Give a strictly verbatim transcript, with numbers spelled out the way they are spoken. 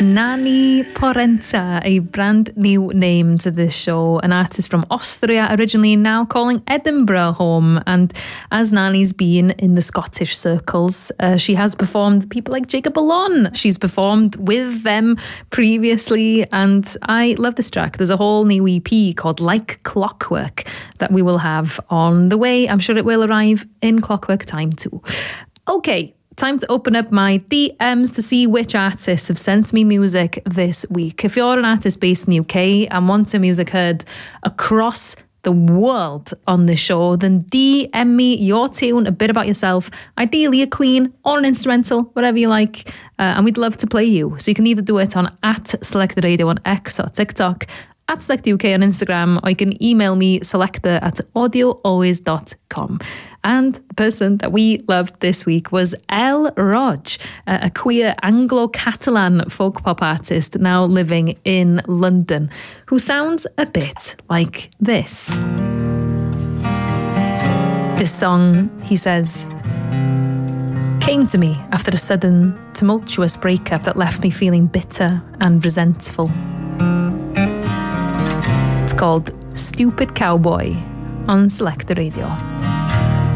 Nani Porenta, a brand new name to this show, an artist from Austria originally, now calling Edinburgh home. And as Nani's been in the Scottish circles, uh, she has performed people like Jacob Elon. She's performed with them previously, and I love this track. There's a whole new E P called Like Clockwork that we will have on the way. I'm sure it will arrive in clockwork time too. Okay. Time to open up my D Ms to see which artists have sent me music this week. If you're an artist based in the U K and want your music heard across the world on this show, then D M me your tune, a bit about yourself, ideally a clean or an instrumental, whatever you like, uh, and we'd love to play you. So you can either do it on at Selected Radio on X or TikTok, at Selected U K on Instagram, or you can email me selector at audio always dot com. And the person that we loved this week was El Roj, a queer Anglo-Catalan folk pop artist now living in London, who sounds a bit like this. This song, he says, came to me after a sudden, tumultuous breakup that left me feeling bitter and resentful. It's called Stupid Cowboy on Selected Radio.